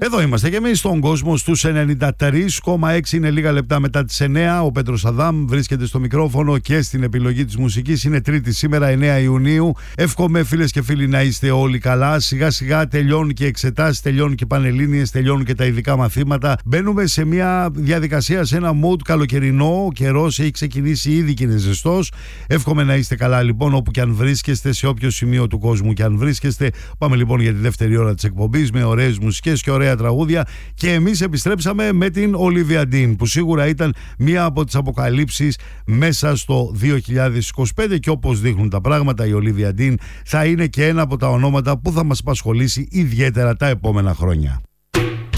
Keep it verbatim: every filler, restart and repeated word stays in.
Εδώ είμαστε και εμείς στον κόσμο στους ενενήντα τρία κόμμα έξι. Είναι λίγα λεπτά μετά τις εννιά. Ο Πέτρος Αδάμ βρίσκεται στο μικρόφωνο και στην επιλογή της μουσικής. Είναι Τρίτη σήμερα, εννέα Ιουνίου. Εύχομαι, φίλες και φίλοι, να είστε όλοι καλά. Σιγά σιγά τελειώνουν και εξετάσεις, τελειώνουν και πανελλήνιες, τελειώνουν και τα ειδικά μαθήματα. Μπαίνουμε σε μια διαδικασία, σε ένα mood καλοκαιρινό. Ο καιρός έχει ξεκινήσει ήδη και είναι ζεστός. Εύχομαι να είστε καλά λοιπόν όπου και αν βρίσκεστε, σε όποιο σημείο του κόσμου και αν βρίσκεστε. Πάμε λοιπόν για τη δεύτερη ώρα της εκπομπής με ωραίες μουσικές και ωραία τραγούδια. Και εμείς επιστρέψαμε με την Olivia Dean, που σίγουρα ήταν μία από τις αποκαλύψεις μέσα στο δύο χιλιάδες είκοσι πέντε, και όπως δείχνουν τα πράγματα, η Olivia Dean θα είναι και ένα από τα ονόματα που θα μας απασχολήσει ιδιαίτερα τα επόμενα χρόνια.